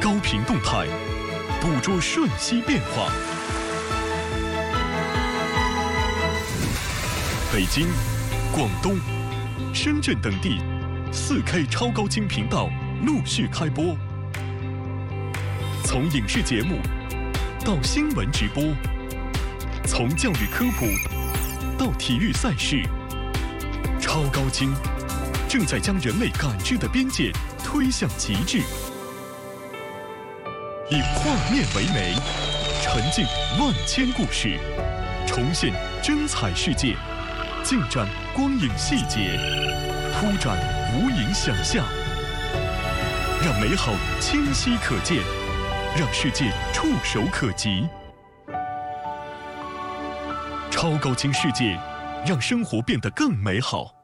高频动态，捕捉瞬息变化。北京、广东、深圳等地4K 超高清频道陆续开播。从影视节目到新闻直播，从教育科普到体育赛事，超高清正在将人类感知的边界推向极致。以画面为媒，沉浸万千故事，重现真彩世界，尽展光影细节，铺展无垠想象，让美好清晰可见，让世界触手可及。超高清世界，让生活变得更美好。